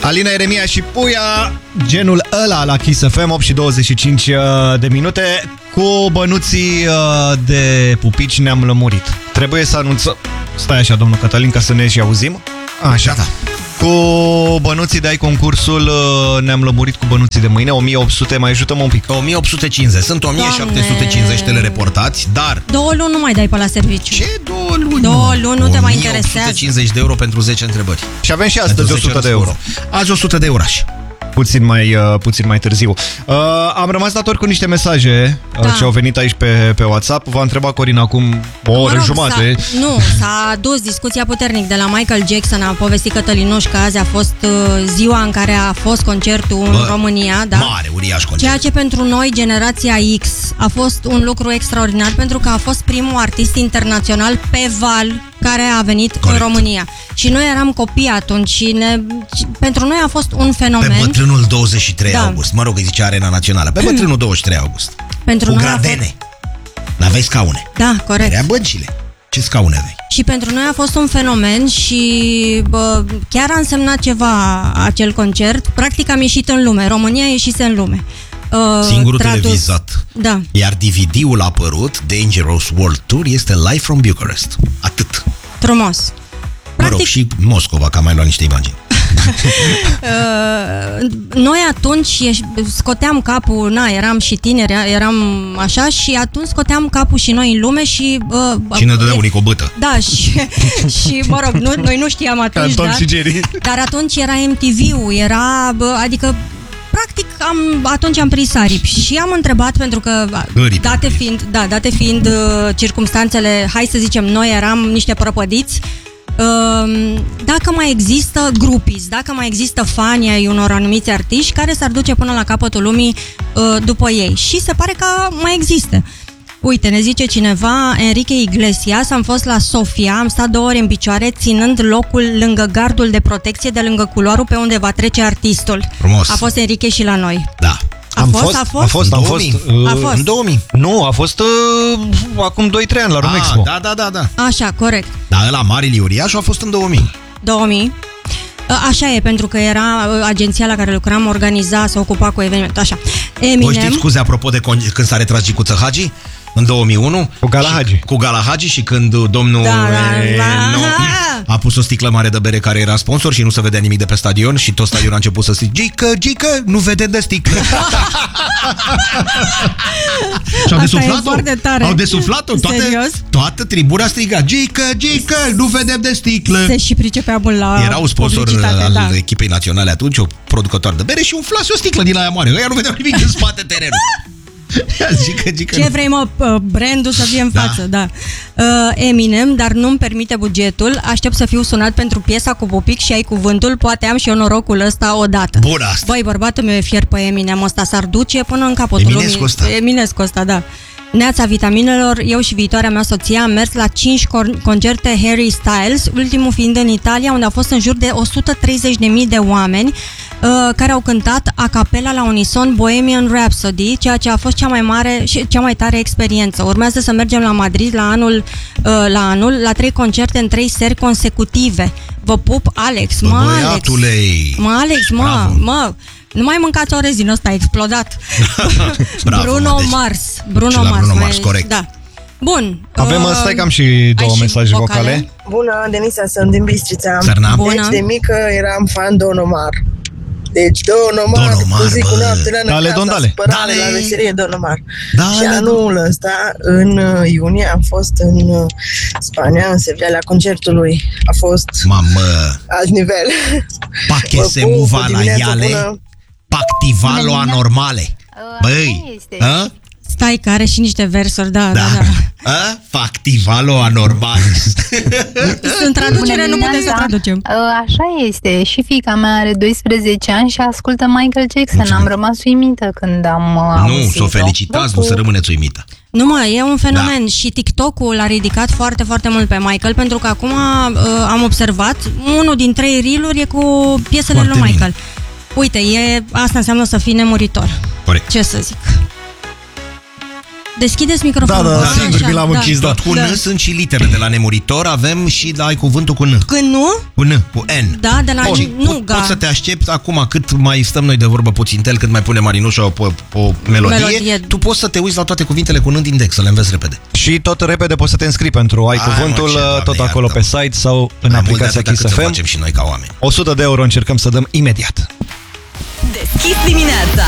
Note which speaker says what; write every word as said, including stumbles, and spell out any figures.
Speaker 1: Alina Eremia și Puia, genul ăla la Kiss F M, opt și douăzeci și cinci de minute. Cu bănuții de pupici ne-am lămurit. Trebuie să anunțăm... Stai așa, domnul Cătălin, ca să ne și auzim. Așa, da. Cu bănuții de ai concursul ne-am lămurit cu bănuții de mâine. o mie opt sute, mai ajutăm un pic.
Speaker 2: o mie opt sute cincizeci, sunt o mie șapte sute cincizeci telereportați, dar...
Speaker 3: Două luni nu mai dai pe la serviciu.
Speaker 2: Ce două luni?
Speaker 3: Două luni nu te mai interesează.
Speaker 2: o mie opt sute cincizeci de euro pentru zece întrebări.
Speaker 1: Și avem și astăzi o sută de euro.
Speaker 2: Azi o sută de euro.
Speaker 1: Puțin mai, uh, puțin mai târziu. Uh, am rămas datori cu niște mesaje uh,
Speaker 3: da.
Speaker 1: ce au venit aici pe, pe WhatsApp. V-a întrebat Corina acum o oră
Speaker 3: mă rog,
Speaker 1: jumate.
Speaker 3: S-a, nu, s-a dus discuția puternic de la Michael Jackson. A povestit Cătălinuș că azi a fost uh, ziua în care a fost concertul în
Speaker 2: Bă,
Speaker 3: România, da?
Speaker 2: Mare, uriaș concert.
Speaker 3: Ceea ce pentru noi, generația X, a fost un lucru extraordinar, pentru că a fost primul artist internațional pe val care a venit Corect. în România. Și noi eram copii atunci și ne, pentru noi a fost un fenomen.
Speaker 2: Pe bătrânul douăzeci și trei
Speaker 3: da.
Speaker 2: august, mă rog, îi zicea Arena Națională. Pe bătrânul douăzeci și trei august.
Speaker 3: Pentru
Speaker 2: cu
Speaker 3: noi
Speaker 2: gradene.
Speaker 3: Fost...
Speaker 2: N-aveai scaune.
Speaker 3: Da, corect.
Speaker 2: Era băncile. Ce scaune aveai?
Speaker 3: Și pentru noi a fost un fenomen și bă, chiar a însemnat ceva acel concert. Practic am ieșit în lume. România ieșise în lume. Uh,
Speaker 2: Singurul
Speaker 3: tradus.
Speaker 2: televizat.
Speaker 3: Da.
Speaker 2: Iar D V D-ul a apărut, Dangerous World Tour, este live from Bucharest. Atât.
Speaker 3: Frumos.
Speaker 2: Mă rog, și Moscova, că am mai luat niște imagini.
Speaker 3: uh, noi atunci scoteam capul, na, eram și tineri, eram așa, și atunci scoteam capul și noi în lume și... Uh,
Speaker 2: și ne dădea unii cu o bâtă.
Speaker 3: Da, și, și mă rog, nu, noi nu știam atunci, dar, dar atunci era M T V-ul, era, adică practic am, atunci am prins aripi și am întrebat, pentru că
Speaker 2: Găripi.
Speaker 3: date fiind, da, date fiind uh, circumstanțele, hai să zicem, noi eram niște prăpădiți, uh, dacă mai există groupies, dacă mai există fani ai unor anumiți artiști care s-ar duce până la capătul lumii uh, după ei. Și se pare că mai există. Uite, ne zice cineva, Enrique Iglesias, am fost la Sofia, am stat două ore în picioare ținând locul lângă gardul de protecție de lângă culoarul pe unde va trece artistul.
Speaker 2: Frumos.
Speaker 3: A fost Enrique și la noi.
Speaker 2: Da.
Speaker 3: A
Speaker 1: am
Speaker 3: fost,
Speaker 1: fost,
Speaker 3: a fost?
Speaker 1: A fost, am
Speaker 2: în
Speaker 1: fost,
Speaker 2: uh,
Speaker 3: a fost.
Speaker 2: În două mii.
Speaker 1: Nu, a fost uh, acum doi trei ani la Romexpo.
Speaker 2: Da, da, da, da.
Speaker 3: Așa, corect.
Speaker 2: Dar ăla Marili Uriaș a fost în două mii.
Speaker 3: două mii. Așa e, pentru că era agenția la care lucram, organiza, se ocupa cu evenimentul. Așa. Eminem.
Speaker 2: Voi știți, scuze, apropo de când s-a retras Gicuță Hagi? În două mii unu.
Speaker 1: Cu Gala Hagi.
Speaker 2: Cu Gala Hagi și când domnul
Speaker 3: da, da,
Speaker 2: e,
Speaker 3: da.
Speaker 2: no, a pus o sticlă mare de bere care era sponsor și nu se vedea nimic de pe stadion și tot stadionul a început să zic Gică, Gică, nu vedem de sticlă. Și au desuflat-o. Au desuflat-o. Toate, toată tribuna striga Gică, Gică, nu vedem de sticlă.
Speaker 3: Se și pricepea mult la
Speaker 2: Era un sponsor al
Speaker 3: da.
Speaker 2: echipei naționale atunci, o producătoare de bere și umflase o sticlă din aia mare. Ăia nu vedeau nimic în spate terenul. Gică, gică,
Speaker 3: ce vrei, mă, brandul să fie în
Speaker 2: da.
Speaker 3: față, da. Uh, Eminem, dar nu-mi permite bugetul. Aștept să fiu sunat pentru piesa cu pupic și ai cuvântul. Poate am și eu norocul ăsta odată.
Speaker 2: Bun asta.
Speaker 3: Băi, bărbatul meu e fier pe Eminem, ăsta s-ar duce până în capătul
Speaker 2: Eminescu
Speaker 3: lumii.
Speaker 2: ăsta.
Speaker 3: Eminescu ăsta, da. Neața vitaminelor, eu și viitoarea mea soție am mers la cinci concerte Harry Styles, ultimul fiind în Italia, unde au fost în jur de o sută treizeci de mii de oameni uh, care au cântat a capela la unison Bohemian Rhapsody, ceea ce a fost cea mai mare și cea mai tare experiență. Urmează să mergem la Madrid la anul, uh, la anul, la trei concerte în trei seri consecutive. Vă pup, Alex, mă, Alex, mă, Alex, mă, Bravo. mă. Nu mai mâncați orez din ăsta, a explodat.
Speaker 2: Bravo,
Speaker 3: Bruno
Speaker 2: mă, deci,
Speaker 3: Mars. Bruno
Speaker 2: Mars,
Speaker 3: Mars,
Speaker 2: Mars, corect.
Speaker 3: Da. Bun.
Speaker 1: Avem, uh, stai că am și două mesaje vocale. vocale.
Speaker 4: Bună, Denisa, sunt din Bistrița.
Speaker 2: Sărna.
Speaker 4: Deci, de mică eram fan Don Omar. Deci, Don Omar,
Speaker 2: Don Omar,
Speaker 4: cu zi cu
Speaker 2: bă.
Speaker 4: noapte la
Speaker 1: Dale,
Speaker 4: casa,
Speaker 1: don, dale.
Speaker 4: spărare la veselie, Don Omar.
Speaker 2: Dale,
Speaker 4: și anul ăsta, în iunie, am fost în Spania, în Sevilla, la concertul lui. A fost
Speaker 2: Mamă.
Speaker 4: alt nivel.
Speaker 2: Pa che se muva la iale, pactivalo anormale. Băi, a?
Speaker 3: Stai, că are și niște versuri, da, da, da.
Speaker 2: A? Factivalo anormalis.
Speaker 3: În traducere nu putem să traducem.
Speaker 5: Așa este, și fiica mea are doisprezece ani și ascultă Michael Jackson. Mulțumim. Am rămas uimită când am auzit-o.
Speaker 2: Nu, să o felicitați, nu să rămâneți uimită.
Speaker 3: Nu, mă, e un fenomen, da. Și TikTok-ul l-a ridicat foarte, foarte mult pe Michael, pentru că acum uh, am observat, unul din trei reel-uri e cu piesele
Speaker 2: foarte
Speaker 3: lui Michael.
Speaker 2: Bine.
Speaker 3: Uite, e, asta înseamnă să fii nemuritor.
Speaker 2: Corect.
Speaker 3: Ce să zic? Deschideți microfonul.
Speaker 1: Da, da,
Speaker 3: Așa,
Speaker 1: singur mi l-am închis, da.
Speaker 2: Tot cu
Speaker 3: da.
Speaker 2: N sunt și litere de la nemuritor. Avem și la ai cuvântul cu N.
Speaker 3: Când nu?
Speaker 2: Cu N, cu N.
Speaker 3: Da, de la
Speaker 2: Deci,
Speaker 3: nu,
Speaker 2: pot,
Speaker 3: ga.
Speaker 2: poți să te aștepți acum cât mai stăm noi de vorbă puțin tel, cât mai pune Marinușa o, o, o melodie,
Speaker 3: Melodie.
Speaker 2: tu poți să te uiți la toate cuvintele cu N din index, să le înveți repede.
Speaker 1: Și tot repede poți să te înscrii pentru Ai
Speaker 2: Hai,
Speaker 1: Cuvântul,
Speaker 2: mă, ce, Doamne,
Speaker 1: tot acolo pe
Speaker 2: iartă-mă.
Speaker 1: site sau în
Speaker 2: Mai mult de
Speaker 1: aplicația
Speaker 2: atâta
Speaker 1: Kiss
Speaker 2: cât să
Speaker 1: F M.
Speaker 2: facem și noi ca oameni.
Speaker 1: o sută de euro încercăm să dăm imediat.
Speaker 6: Deschis dimineața